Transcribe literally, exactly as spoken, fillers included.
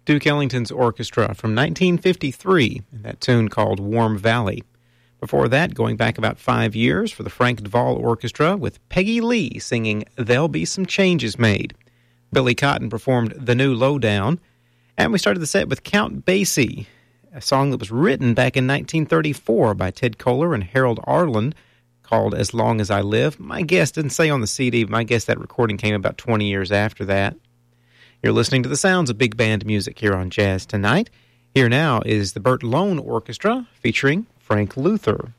Duke Ellington's orchestra from nineteen fifty-three, and that tune called Warm Valley. Before that, going back about five years for the Frank Duvall Orchestra with Peggy Lee singing There'll Be Some Changes Made. Billy Cotton performed The New Lowdown, and we started the set with Count Basie, a song that was written back in nineteen thirty-four by Ted Koehler and Harold Arlen, called As Long As I Live. My guess didn't say on the C D, but my guess that recording came about twenty years after that. You're listening to the sounds of big band music here on Jazz Tonight. Here now is the Burt Lone Orchestra featuring Frank Luther.